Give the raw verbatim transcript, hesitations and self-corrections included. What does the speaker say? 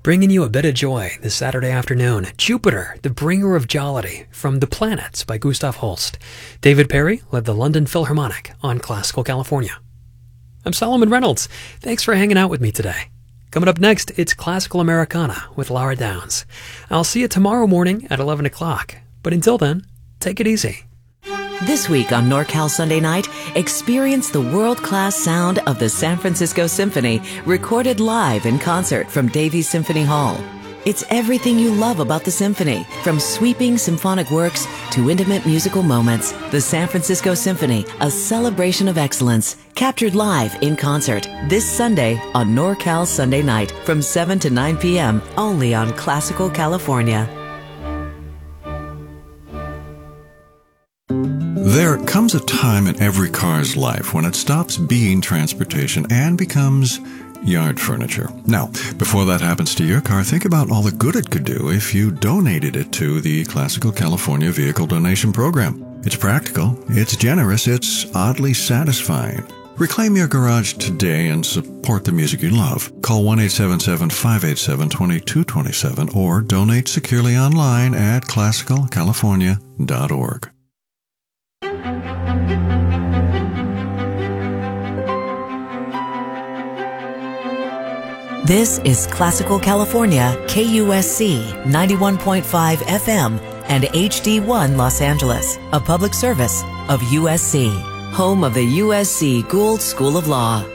Bringing you a bit of joy this Saturday afternoon. Jupiter, the bringer of jollity, from The Planets by Gustav Holst. David Perry led the London Philharmonic on Classical California. I'm Solomon Reynolds. Thanks for hanging out with me today. Coming up next, it's Classical Americana with Laura Downs. I'll see you tomorrow morning at eleven o'clock. But until then, take it easy. This week on NorCal Sunday Night, experience the world-class sound of the San Francisco Symphony, recorded live in concert from Davies Symphony Hall. It's everything you love about the symphony, from sweeping symphonic works to intimate musical moments. The San Francisco Symphony, a celebration of excellence, captured live in concert this Sunday on NorCal Sunday Night from seven to nine p.m. only on Classical California. There comes a time in every car's life when it stops being transportation and becomes yard furniture. Now, before that happens to your car, think about all the good it could do if you donated it to the Classical California Vehicle Donation Program. It's practical, it's generous, it's oddly satisfying. Reclaim your garage today and support the music you love. Call one eight seven seven, five eight seven, two two two seven or donate securely online at classical california dot org. This is Classical California, K U S C ninety-one point five F M and H D one Los Angeles, a public service of U S C, home of the U S C Gould School of Law.